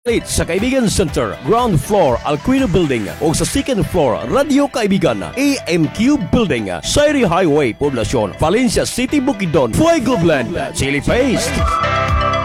Sa Kaibigan Center, ground floor, Alquino Building o sa second floor, Radio Kaibigan, AMQ Building, Sairi Highway, Poblacion, Valencia City, Bukidnon, Fuego Blend, Chili Paste.